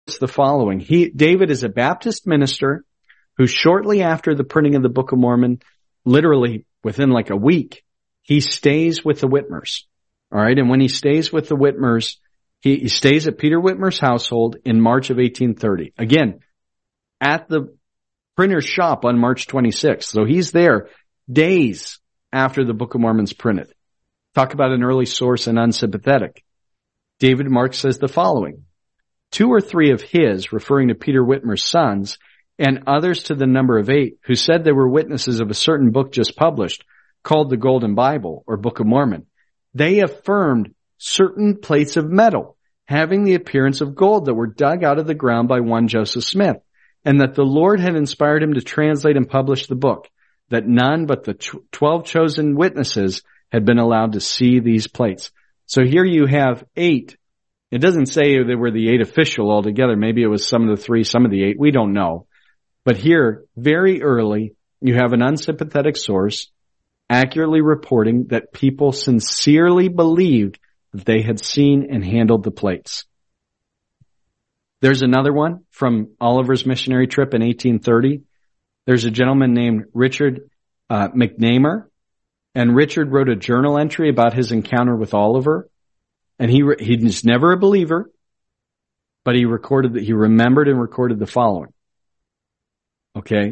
the following. David is a Baptist minister who shortly after the printing of the Book of Mormon, literally within like a week, he stays with the Whitmers. All right. And when he stays with the Whitmers, he stays at Peter Whitmer's household in March of 1830. Again, at the printer's shop on March 26th. So he's there days after the Book of Mormon's printed. Talk about an early source and unsympathetic. David Marks says the following. 2 or 3 of his, referring to Peter Whitmer's sons, and others to the number of 8, who said they were witnesses of a certain book just published, called the Golden Bible, or Book of Mormon. They affirmed certain plates of metal, having the appearance of gold, that were dug out of the ground by one Joseph Smith, and that the Lord had inspired him to translate and publish the book, that none but the 12 chosen witnesses had been allowed to see these plates. So here you have 8. It doesn't say they were the 8 official altogether. Maybe it was some of the 3, some of the 8. We don't know. But here, very early, you have an unsympathetic source accurately reporting that people sincerely believed that they had seen and handled the plates. There's another one from Oliver's missionary trip in 1830. There's a gentleman named Richard McNamar, and Richard wrote a journal entry about his encounter with Oliver. And he was never a believer, but he remembered and recorded the following. Okay.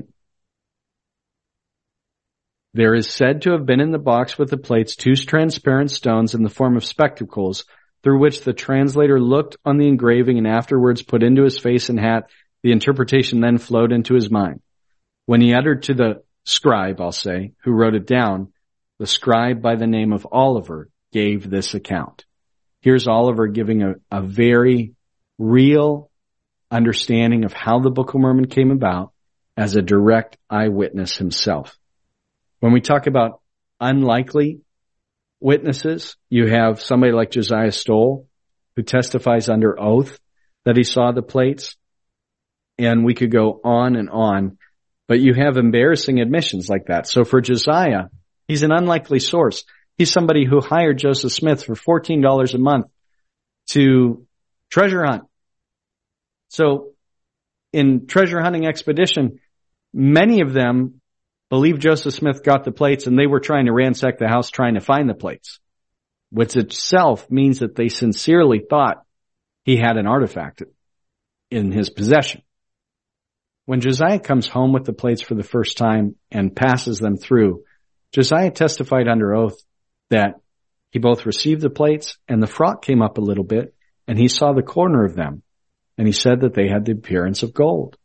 There is said to have been in the box with the plates 2 transparent stones in the form of spectacles, through which the translator looked on the engraving and afterwards put into his face and hat. The interpretation then flowed into his mind. When he uttered to the scribe, I'll say, who wrote it down, the scribe by the name of Oliver gave this account. Here's Oliver giving a very real understanding of how the Book of Mormon came about as a direct eyewitness himself. When we talk about unlikely witnesses, you have somebody like Josiah Stoll, who testifies under oath that he saw the plates. And we could go on and on, but you have embarrassing admissions like that. So for Josiah, he's an unlikely source. He's somebody who hired Joseph Smith for $14 a month to treasure hunt. So in treasure hunting expedition, many of them believed Joseph Smith got the plates and they were trying to ransack the house trying to find the plates, which itself means that they sincerely thought he had an artifact in his possession. When Josiah comes home with the plates for the first time and passes them through, Josiah testified under oath that he both received the plates and the frock came up a little bit and he saw the corner of them and he said that they had the appearance of gold.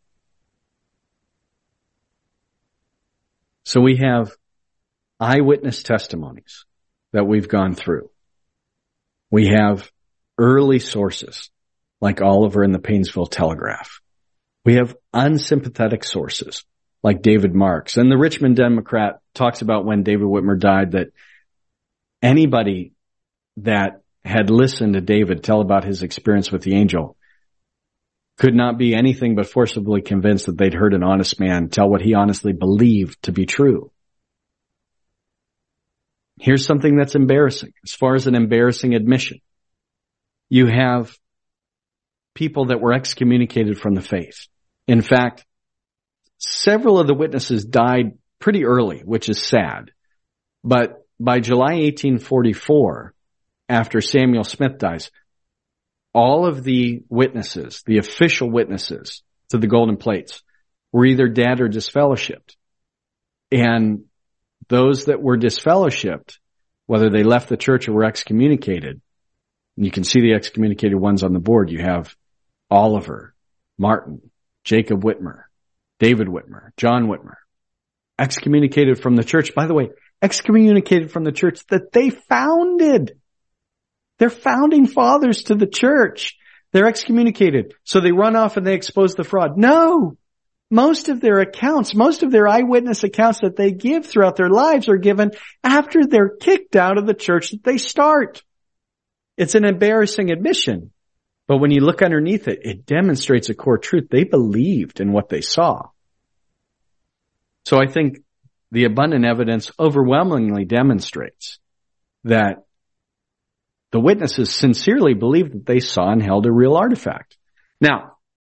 So we have eyewitness testimonies that we've gone through. We have early sources like Oliver and the Painesville Telegraph. We have unsympathetic sources like David Marks. And the Richmond Democrat talks about when David Whitmer died that anybody that had listened to David tell about his experience with the angel could not be anything but forcibly convinced that they'd heard an honest man tell what he honestly believed to be true. Here's something that's embarrassing. As far as an embarrassing admission, you have people that were excommunicated from the faith. In fact, several of the witnesses died pretty early, which is sad. But by July 1844, after Samuel Smith dies, all of the witnesses, the official witnesses to the golden plates, were either dead or disfellowshipped. And those that were disfellowshipped, whether they left the church or were excommunicated, and you can see the excommunicated ones on the board. You have Oliver, Martin, Jacob Whitmer, David Whitmer, John Whitmer, excommunicated from the church. By the way, excommunicated from the church that they founded. They're founding fathers to the church. They're excommunicated. So they run off and they expose the fraud. No! Most of their accounts, most of their eyewitness accounts that they give throughout their lives are given after they're kicked out of the church that they start. It's an embarrassing admission. But when you look underneath it, it demonstrates a core truth. They believed in what they saw. So I think the abundant evidence overwhelmingly demonstrates that the witnesses sincerely believed that they saw and held a real artifact. Now,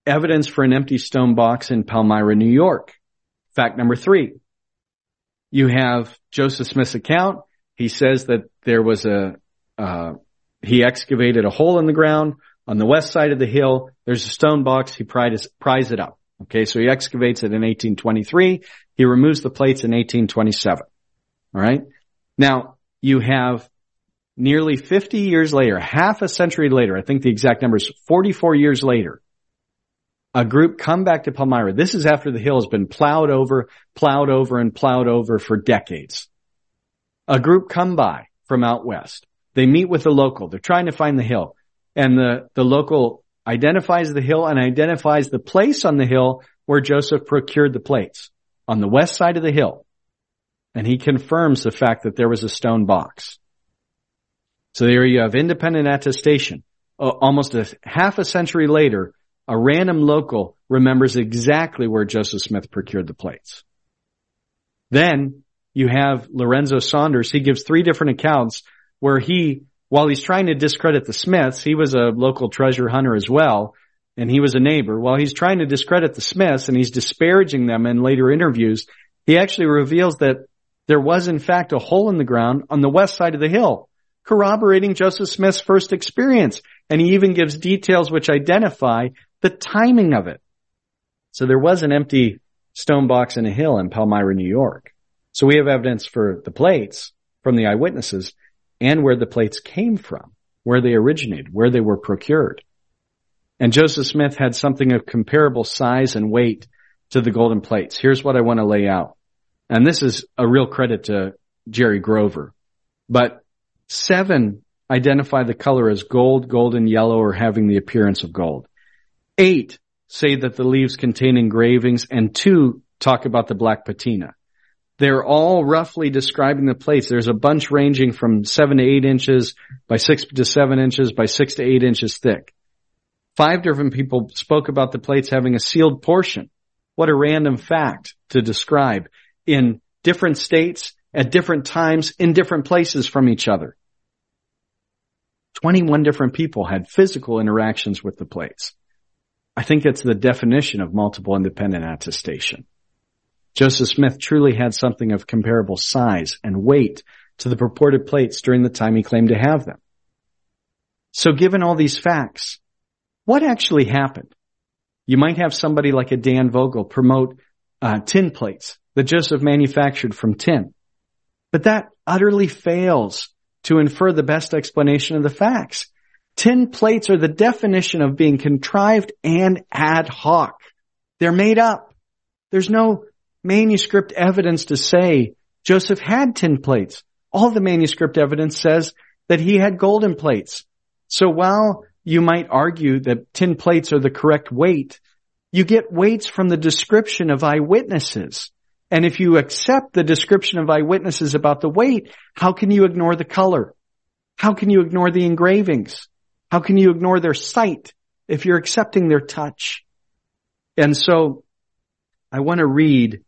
evidence for an empty stone box in Palmyra, New York. Fact number 3. You have Joseph Smith's account. He says that there was he excavated a hole in the ground on the west side of the hill. There's a stone box. He pries it up. Okay, so he excavates it in 1823. He removes the plates in 1827. All right. Now, you have nearly 50 years later, half a century later, I think the exact number is 44 years later, a group come back to Palmyra. This is after the hill has been plowed over, and plowed over for decades. A group come by from out west. They meet with the local. They're trying to find the hill. And the local identifies the hill and identifies the place on the hill where Joseph procured the plates, on the west side of the hill. And he confirms the fact that there was a stone box. So there you have independent attestation. Almost half a century later, a random local remembers exactly where Joseph Smith procured the plates. Then you have Lorenzo Saunders. He gives 3 different accounts where while he's trying to discredit the Smiths, he was a local treasure hunter as well, and he was a neighbor. While he's trying to discredit the Smiths and he's disparaging them in later interviews, he actually reveals that there was in fact a hole in the ground on the west side of the hill, corroborating Joseph Smith's first experience. And he even gives details which identify the timing of it. So there was an empty stone box in a hill in Palmyra, New York. So we have evidence for the plates from the eyewitnesses and where the plates came from, where they originated, where they were procured. And Joseph Smith had something of comparable size and weight to the golden plates. Here's what I want to lay out. And this is a real credit to Jerry Grover. But 7 identify the color as gold, golden, yellow, or having the appearance of gold. 8 say that the leaves contain engravings, and 2 talk about the black patina. They're all roughly describing the plates. There's a bunch ranging from 7 to 8 inches by 6 to 7 inches by 6 to 8 inches thick. 5 different people spoke about the plates having a sealed portion. What a random fact to describe in different states, at different times, in different places from each other. 21 different people had physical interactions with the plates. I think it's the definition of multiple independent attestation. Joseph Smith truly had something of comparable size and weight to the purported plates during the time he claimed to have them. So given all these facts, what actually happened? You might have somebody like a Dan Vogel promote tin plates that Joseph manufactured from tin. But that utterly fails to infer the best explanation of the facts. Tin plates are the definition of being contrived and ad hoc. They're made up. There's no manuscript evidence to say Joseph had tin plates. All the manuscript evidence says that he had golden plates. So while you might argue that tin plates are the correct weight, you get weights from the description of eyewitnesses. And if you accept the description of eyewitnesses about the weight, how can you ignore the color? How can you ignore the engravings? How can you ignore their sight if you're accepting their touch? And so I want to read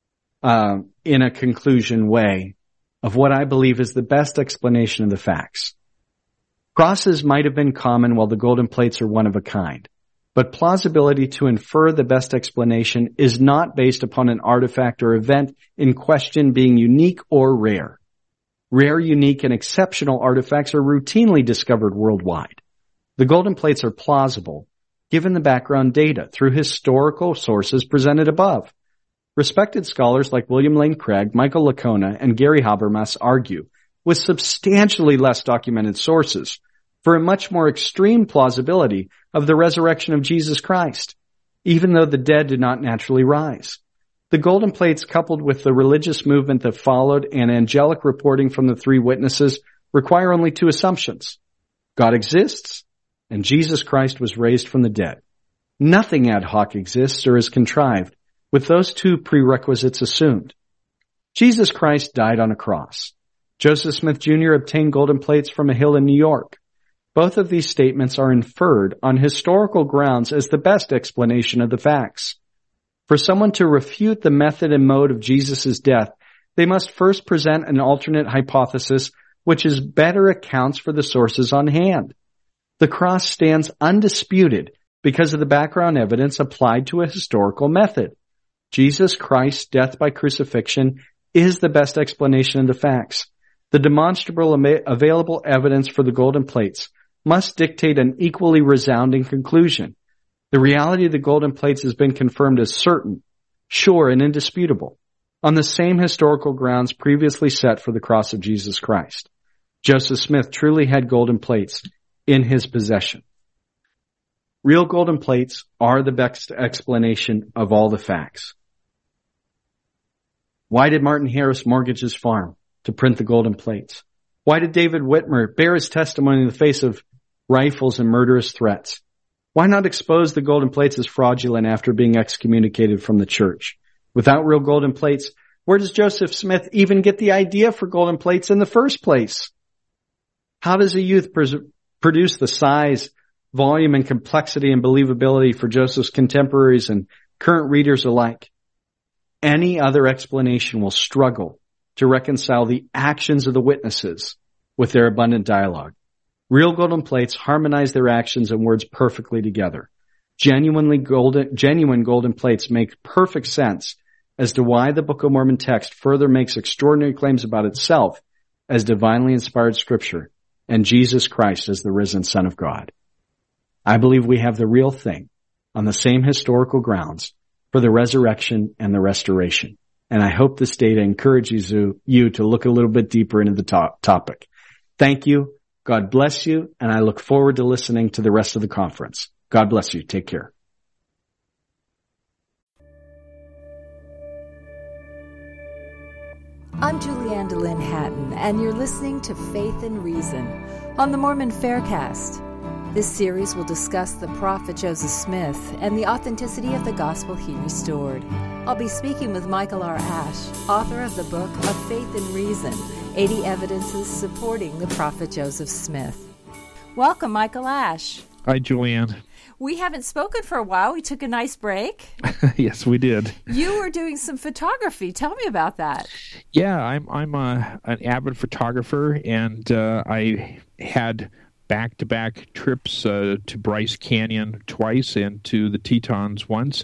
in a conclusion way of what I believe is the best explanation of the facts. Crosses might have been common while the golden plates are one of a kind. But plausibility to infer the best explanation is not based upon an artifact or event in question being unique or rare. Rare, unique, and exceptional artifacts are routinely discovered worldwide. The golden plates are plausible, given the background data through historical sources presented above. Respected scholars like William Lane Craig, Michael Licona, and Gary Habermas argue, with substantially less documented sources, for a much more extreme plausibility of the resurrection of Jesus Christ, even though the dead did not naturally rise. The golden plates, coupled with the religious movement that followed and angelic reporting from the 3 witnesses, require only 2 assumptions. God exists, and Jesus Christ was raised from the dead. Nothing ad hoc exists or is contrived, with those 2 prerequisites assumed. Jesus Christ died on a cross. Joseph Smith Jr. obtained golden plates from a hill in New York. Both of these statements are inferred on historical grounds as the best explanation of the facts. For someone to refute the method and mode of Jesus' death, they must first present an alternate hypothesis which is better accounts for the sources on hand. The cross stands undisputed because of the background evidence applied to a historical method. Jesus Christ's death by crucifixion is the best explanation of the facts. The demonstrable available evidence for the golden plates must dictate an equally resounding conclusion. The reality of the golden plates has been confirmed as certain, sure, and indisputable on the same historical grounds previously set for the cross of Jesus Christ. Joseph Smith truly had golden plates in his possession. Real golden plates are the best explanation of all the facts. Why did Martin Harris mortgage his farm to print the golden plates? Why did David Whitmer bear his testimony in the face of rifles and murderous threats? Why not expose the golden plates as fraudulent after being excommunicated from the church? Without real golden plates, where does Joseph Smith even get the idea for golden plates in the first place? How does a youth produce the size, volume, and complexity and believability for Joseph's contemporaries and current readers alike? Any other explanation will struggle to reconcile the actions of the witnesses with their abundant dialogue. Real golden plates harmonize their actions and words perfectly together. Genuine golden plates make perfect sense as to why the Book of Mormon text further makes extraordinary claims about itself as divinely inspired scripture and Jesus Christ as the risen Son of God. I believe we have the real thing on the same historical grounds for the resurrection and the restoration. And I hope this data encourages you to look a little bit deeper into the topic. Thank you. God bless you. And I look forward to listening to the rest of the conference. God bless you. Take care. I'm Julianne DeLynn Hatton, and you're listening to Faith and Reason on the Mormon Faircast. This series will discuss the prophet Joseph Smith and the authenticity of the gospel he restored. I'll be speaking with Michael R. Ash, author of the book of Faith and Reason, 80 Evidences Supporting the Prophet Joseph Smith. Welcome, Michael Ash. Hi, Julianne. We haven't spoken for a while. We took a nice break. Yes, we did. You were doing some photography. Tell me about that. Yeah, I'm an avid photographer, and I had back-to-back trips to Bryce Canyon twice and to the Tetons once,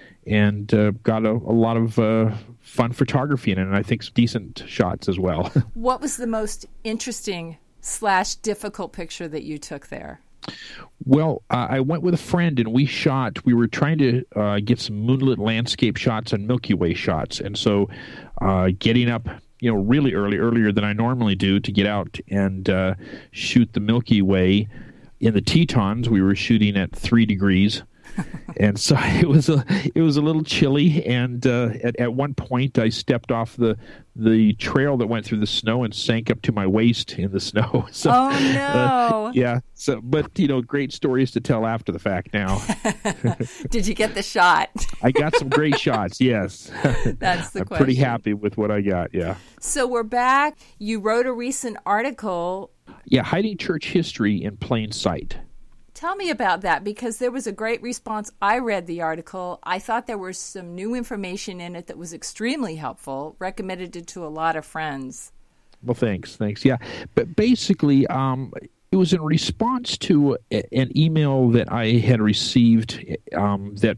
and got a lot of fun photography in it, and I think some decent shots as well. What was the most interesting / difficult picture that you took there? Well, I went with a friend, and we were trying to get some moonlit landscape shots and Milky Way shots. And so getting up, really earlier than I normally do to get out and shoot the Milky Way in the Tetons, we were shooting at 3 degrees. And so it was a little chilly, and at one point I stepped off the trail that went through the snow and sank up to my waist in the snow. So, oh no! Yeah. So, but great stories to tell after the fact. Now, did you get the shot? I got some great shots. Yes, that's the I'm question. Pretty happy with what I got. Yeah. So we're back. You wrote a recent article. Yeah, hiding church history in plain sight. Tell me about that, because there was a great response. I read the article. I thought there was some new information in it that was extremely helpful. Recommended it to a lot of friends. Well, thanks. Yeah. But basically, it was in response to an email that I had received that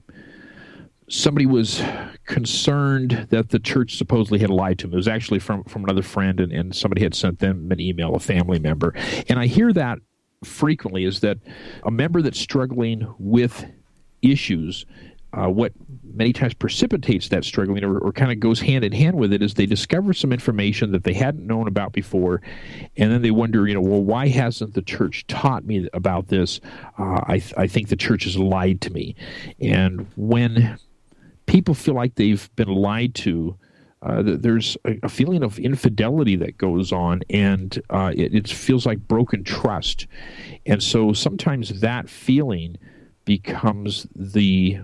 somebody was concerned that the church supposedly had lied to him. It was actually from another friend, and somebody had sent them an email, a family member. And I hear that frequently, is that a member that's struggling with issues, what many times precipitates that struggling or kind of goes hand in hand with it is they discover some information that they hadn't known about before, and then they wonder, well, why hasn't the church taught me about this? I think the church has lied to me. And when people feel like they've been lied to, there's a feeling of infidelity that goes on, and it feels like broken trust. And so sometimes that feeling becomes the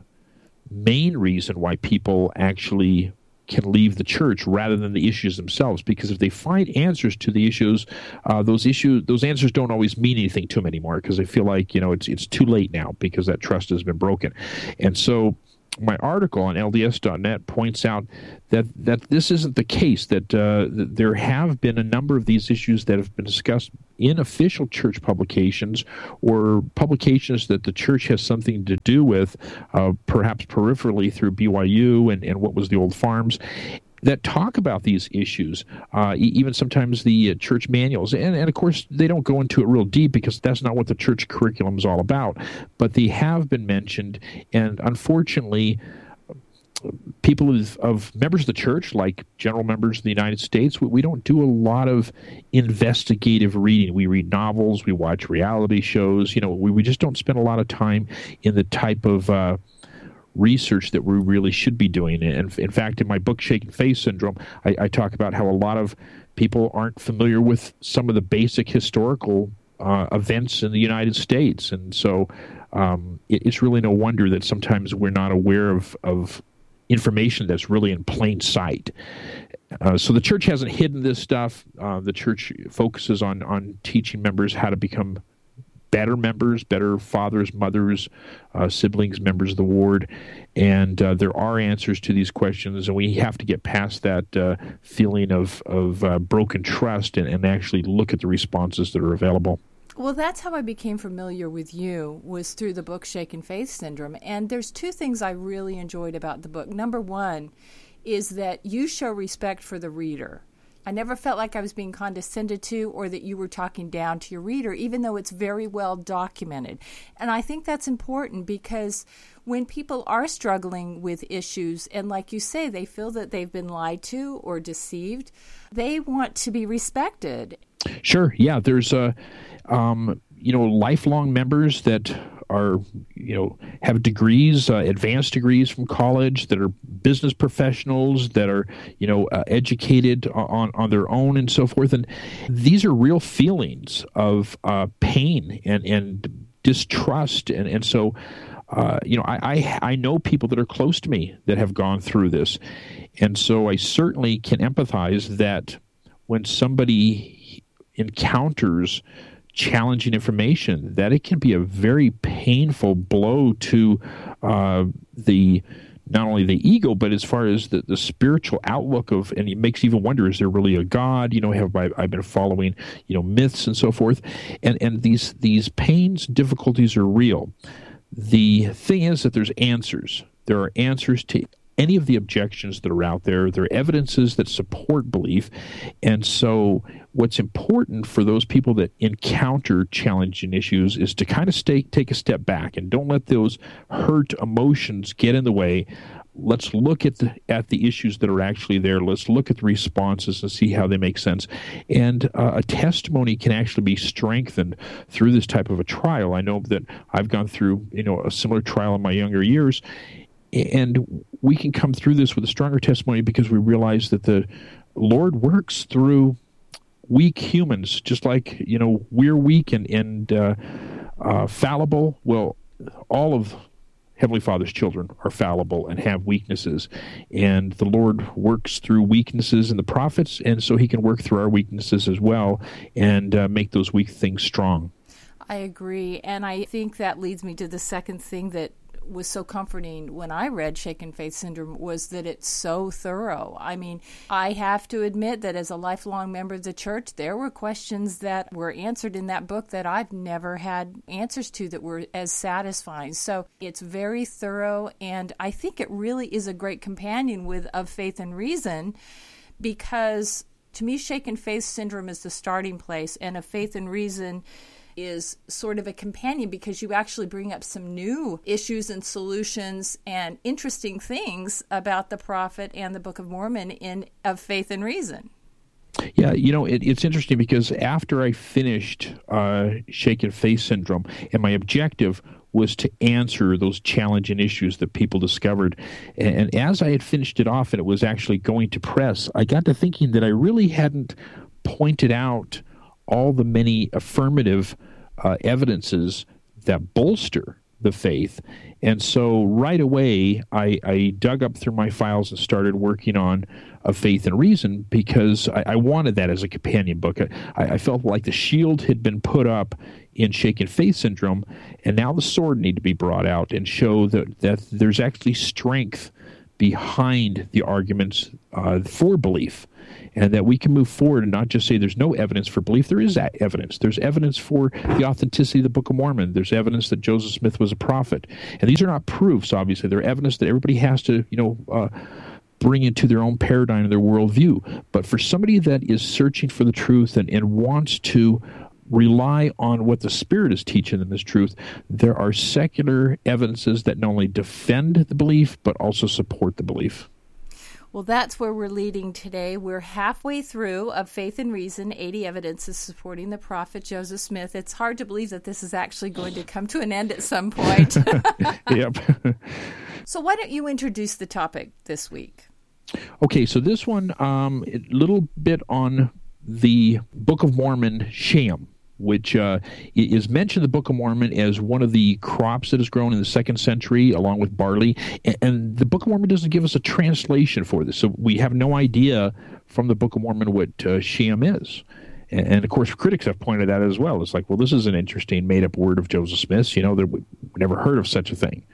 main reason why people actually can leave the church rather than the issues themselves. Because if they find answers to the issues, those answers don't always mean anything to them anymore, because they feel like it's too late now because that trust has been broken. And so my article on LDS.net points out that this isn't the case, that there have been a number of these issues that have been discussed in official church publications or publications that the church has something to do with, perhaps peripherally through BYU and what was the Old Farms, that talk about these issues, even sometimes the church manuals. And of course, they don't go into it real deep because that's not what the church curriculum is all about. But they have been mentioned, and unfortunately, people of members of the church, like general members of the United States, we don't do a lot of investigative reading. We read novels, we watch reality shows. We just don't spend a lot of time in the type of research that we really should be doing. And in fact, in my book, Shaken Faith Syndrome, I talk about how a lot of people aren't familiar with some of the basic historical events in the United States. And so it's really no wonder that sometimes we're not aware of information that's really in plain sight. So the church hasn't hidden this stuff. The church focuses on teaching members how to become better members, better fathers, mothers, siblings, members of the ward. And there are answers to these questions, and we have to get past that feeling of broken trust and actually look at the responses that are available. Well, that's how I became familiar with you, was through the book Shaken Faith Syndrome. And there's two things I really enjoyed about the book. Number one is that you show respect for the reader. I never felt like I was being condescended to or that you were talking down to your reader, even though it's very well documented. And I think that's important because when people are struggling with issues, and like you say, they feel that they've been lied to or deceived, they want to be respected. Sure. Yeah. There's lifelong members that are, have degrees, advanced degrees from college, that are business professionals, that are, educated on their own and so forth. And these are real feelings of pain and distrust. And so, I know people that are close to me that have gone through this. And so I certainly can empathize that when somebody encounters challenging information, that it can be a very painful blow to the not only the ego, but as far as the spiritual outlook of, and it makes you even wonder, is there really a God? Have I been following, myths and so forth? And these pains, difficulties are real. The thing is that there's answers. There are answers to any of the objections that are out there. There are evidences that support belief. And so what's important for those people that encounter challenging issues is to kind of take a step back and don't let those hurt emotions get in the way. Let's look at the issues that are actually there. Let's look at the responses and see how they make sense. And a testimony can actually be strengthened through this type of a trial. I know that I've gone through, a similar trial in my younger years, and we can come through this with a stronger testimony because we realize that the Lord works through weak humans, just like, we're weak and fallible. Well, all of Heavenly Father's children are fallible and have weaknesses. And the Lord works through weaknesses in the prophets, and so he can work through our weaknesses as well and make those weak things strong. I agree. And I think that leads me to the second thing that was so comforting when I read Shaken Faith Syndrome, was that it's so thorough. I mean, I have to admit that as a lifelong member of the church, there were questions that were answered in that book that I've never had answers to that were as satisfying. So it's very thorough, and I think it really is a great companion of Faith and Reason, because to me, Shaken Faith Syndrome is the starting place, and Of Faith and Reason is sort of a companion because you actually bring up some new issues and solutions and interesting things about the prophet and the Book of Mormon in Of Faith and Reason. Yeah, it's interesting because after I finished Shaken Faith Syndrome, and my objective was to answer those challenging issues that people discovered, and as I had finished it off and it was actually going to press, I got to thinking that I really hadn't pointed out all the many affirmative evidences that bolster the faith. And so right away, I dug up through my files and started working on A Faith and Reason, because I wanted that as a companion book. I felt like the shield had been put up in Shaken Faith Syndrome, and now the sword needed to be brought out and show that there's actually strength behind the arguments for belief, and that we can move forward and not just say there's no evidence for belief. There is evidence. There's evidence for the authenticity of the Book of Mormon. There's evidence that Joseph Smith was a prophet. And these are not proofs, obviously. They're evidence that everybody has to, bring into their own paradigm and their worldview. But for somebody that is searching for the truth and wants to rely on what the Spirit is teaching them as truth, there are secular evidences that not only defend the belief, but also support the belief. Well, that's where we're leading today. We're halfway through of Faith and Reason, 80 Evidences Supporting the Prophet Joseph Smith. It's hard to believe that this is actually going to come to an end at some point. Yep. So why don't you introduce the topic this week? Okay, so this one, a little bit on the Book of Mormon sham, which is mentioned in the Book of Mormon as one of the crops that is grown in the 2nd century, along with barley. And the Book of Mormon doesn't give us a translation for this, so we have no idea from the Book of Mormon what sham is. And of course, critics have pointed that as well. It's like, well, this is an interesting made-up word of Joseph Smith's. We never heard of such a thing.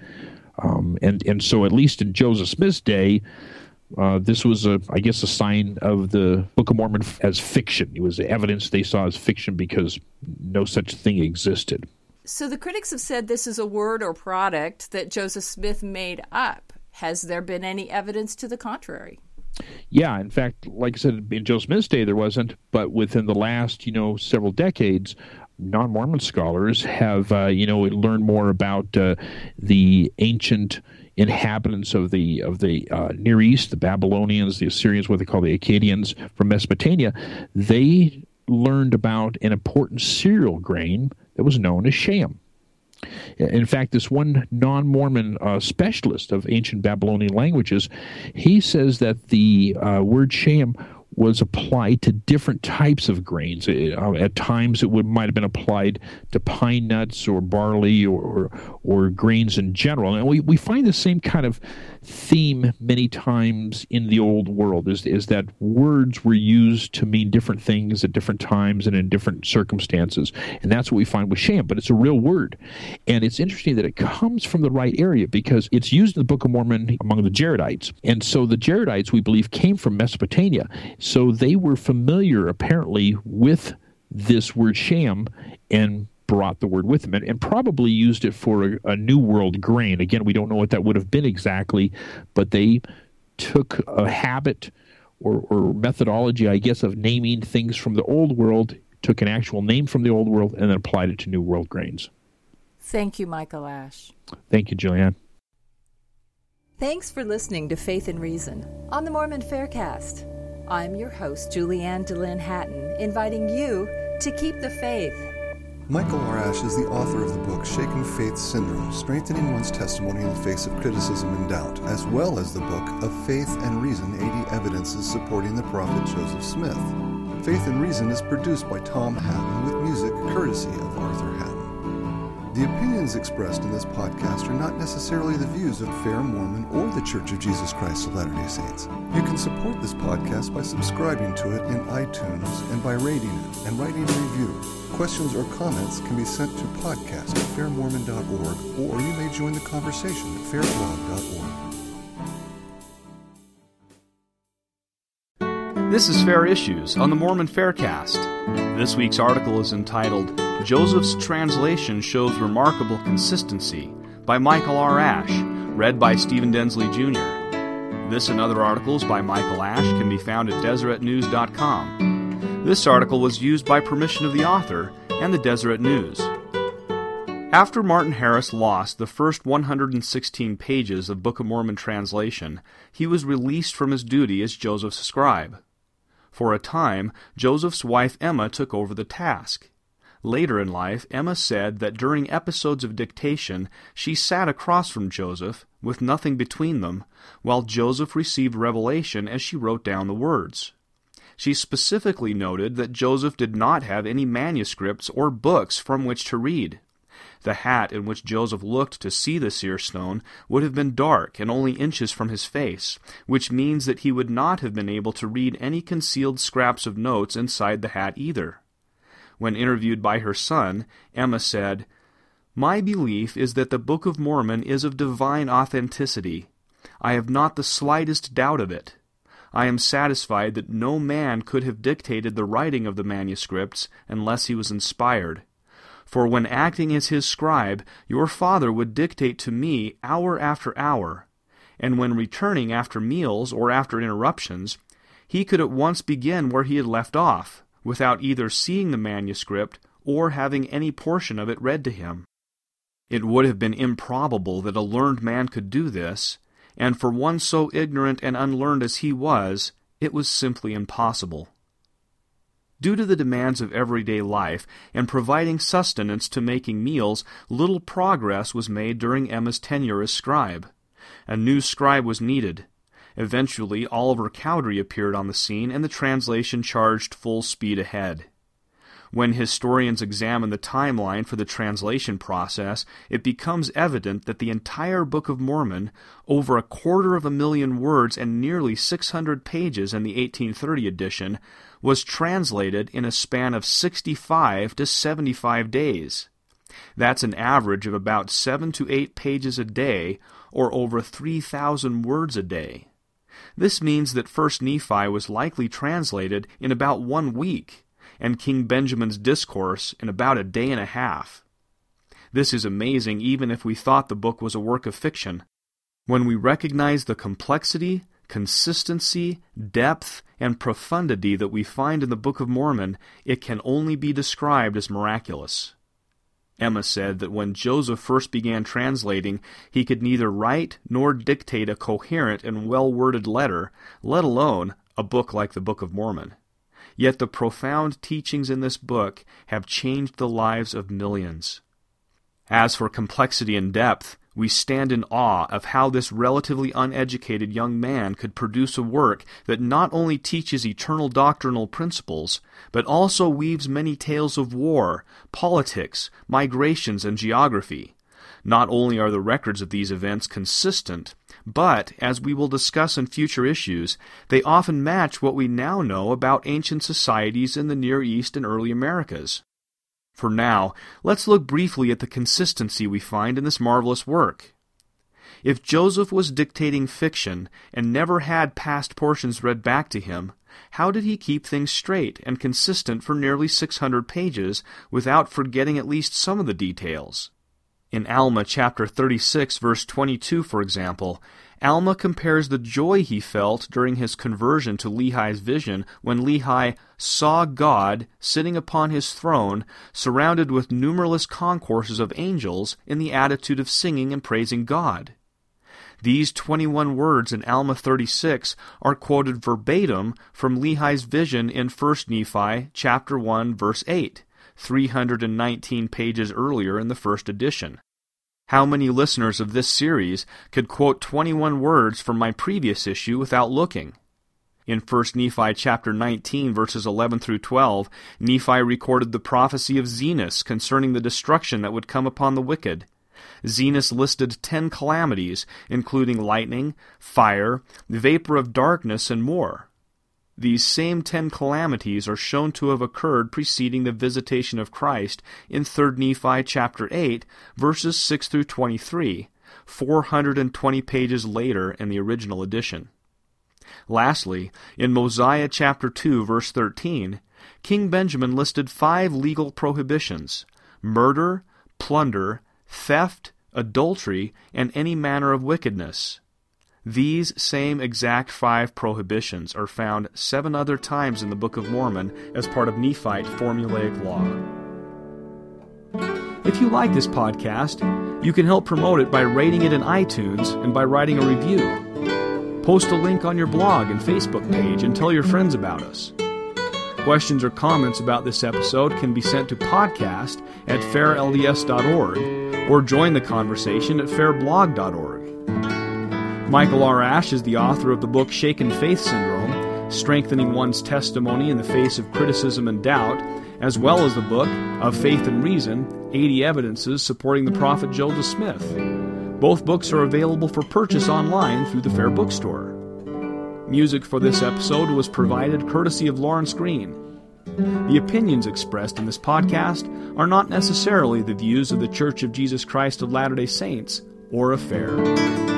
And so at least in Joseph Smith's day, this was, a sign of the Book of Mormon as fiction. It was evidence they saw as fiction because no such thing existed. So the critics have said this is a word or product that Joseph Smith made up. Has there been any evidence to the contrary? Yeah, in fact, like I said, in Joseph Smith's day there wasn't, but within the last, several decades, non-Mormon scholars have, learned more about the ancient inhabitants of the Near East, the Babylonians, the Assyrians, what they call the Akkadians from Mesopotamia. They learned about an important cereal grain that was known as sham. In fact, this one non-Mormon specialist of ancient Babylonian languages, he says that the word sham was applied to different types of grains. At times, it might have been applied to pine nuts or barley or grains in general. And we find the same kind of theme many times in the Old World, is that words were used to mean different things at different times and in different circumstances. And that's what we find with sham, but it's a real word. And it's interesting that it comes from the right area because it's used in the Book of Mormon among the Jaredites. And so the Jaredites, we believe, came from Mesopotamia. So they were familiar, apparently, with this word sham and brought the word with them and probably used it for a New World grain. Again, we don't know what that would have been exactly, but they took a habit or methodology, I guess, of naming things from the Old World, took an actual name from the Old World, and then applied it to New World grains. Thank you, Michael Ash. Thank you, Julianne. Thanks for listening to Faith and Reason on the Mormon Faircast. I'm your host, Julianne DeLynn Hatton, inviting you to keep the faith. Michael R. Ash is the author of the book Shaken Faith Syndrome, Strengthening One's Testimony in the Face of Criticism and Doubt, as well as the book Of Faith and Reason, 80 Evidences Supporting the Prophet Joseph Smith. Faith and Reason is produced by Tom Hatton with music courtesy of Arthur Hatton. The opinions expressed in this podcast are not necessarily the views of Fair Mormon or the Church of Jesus Christ of Latter-day Saints. You can support this podcast by subscribing to it in iTunes and by rating it and writing a review. Questions or comments can be sent to podcast@fairmormon.org, or you may join the conversation at fairblog.org. This is Fair Issues on the Mormon Faircast. This week's article is entitled, Joseph's Translation Shows Remarkable Consistency by Michael R. Ash, read by Stephen Densley Jr. This and other articles by Michael Ash can be found at DeseretNews.com. This article was used by permission of the author and the Deseret News. After Martin Harris lost the first 116 pages of Book of Mormon translation, he was released from his duty as Joseph's scribe. For a time, Joseph's wife Emma took over the task. Later in life, Emma said that during episodes of dictation, she sat across from Joseph, with nothing between them, while Joseph received revelation as she wrote down the words. She specifically noted that Joseph did not have any manuscripts or books from which to read. The hat in which Joseph looked to see the seer stone would have been dark and only inches from his face, which means that he would not have been able to read any concealed scraps of notes inside the hat either. When interviewed by her son, Emma said, "My belief is that the Book of Mormon is of divine authenticity. I have not the slightest doubt of it. I am satisfied that no man could have dictated the writing of the manuscripts unless he was inspired. For when acting as his scribe, your father would dictate to me hour after hour, and when returning after meals or after interruptions, he could at once begin where he had left off, without either seeing the manuscript or having any portion of it read to him. It would have been improbable that a learned man could do this, and for one so ignorant and unlearned as he was, it was simply impossible." Due to the demands of everyday life and providing sustenance to making meals, little progress was made during Emma's tenure as scribe. A new scribe was needed. Eventually, Oliver Cowdery appeared on the scene, and the translation charged full speed ahead. When historians examine the timeline for the translation process, it becomes evident that the entire Book of Mormon, over 250,000 words and nearly 600 pages in the 1830 edition, was translated in a span of 65 to 75 days. That's an average of about 7 to 8 pages a day, or over 3,000 words a day. This means that 1 Nephi was likely translated in about 1 week, and King Benjamin's discourse in about a day and a half. This is amazing even if we thought the book was a work of fiction. When we recognize the complexity, consistency, depth, and profundity that we find in the Book of Mormon, it can only be described as miraculous. Emma said that when Joseph first began translating, he could neither write nor dictate a coherent and well-worded letter, let alone a book like the Book of Mormon. Yet the profound teachings in this book have changed the lives of millions. As for complexity and depth, we stand in awe of how this relatively uneducated young man could produce a work that not only teaches eternal doctrinal principles, but also weaves many tales of war, politics, migrations, and geography. Not only are the records of these events consistent, but, as we will discuss in future issues, they often match what we now know about ancient societies in the Near East and early Americas. For now, let's look briefly at the consistency we find in this marvelous work. If Joseph was dictating fiction and never had past portions read back to him, how did he keep things straight and consistent for nearly 600 pages without forgetting at least some of the details? In Alma chapter 36, verse 22, for example, Alma compares the joy he felt during his conversion to Lehi's vision when Lehi saw God sitting upon his throne, surrounded with numberless concourses of angels in the attitude of singing and praising God. These 21 words in Alma 36 are quoted verbatim from Lehi's vision in 1 Nephi chapter 1, verse 8. 319 pages earlier in the first edition. How many listeners of this series could quote 21 words from my previous issue without looking? In 1 Nephi chapter 19, verses 11 through 12, Nephi recorded the prophecy of Zenos concerning the destruction that would come upon the wicked. Zenos listed 10 calamities, including lightning, fire, vapor of darkness, and more. These same 10 calamities are shown to have occurred preceding the visitation of Christ in 3 Nephi chapter 8, verses 6 through 23, 420 pages later in the original edition. Lastly, in Mosiah chapter 2, verse 13, King Benjamin listed 5 legal prohibitions: murder, plunder, theft, adultery, and any manner of wickedness. These same exact 5 prohibitions are found 7 other times in the Book of Mormon as part of Nephite formulaic law. If you like this podcast, you can help promote it by rating it in iTunes and by writing a review. Post a link on your blog and Facebook page and tell your friends about us. Questions or comments about this episode can be sent to podcast@fairlds.org or join the conversation at fairblog.org. Michael R. Ash is the author of the book Shaken Faith Syndrome, Strengthening One's Testimony in the Face of Criticism and Doubt, as well as the book Of Faith and Reason, 80 Evidences Supporting the Prophet Joseph Smith. Both books are available for purchase online through the Fair Bookstore. Music for this episode was provided courtesy of Lawrence Green. The opinions expressed in this podcast are not necessarily the views of The Church of Jesus Christ of Latter-day Saints or of Fair.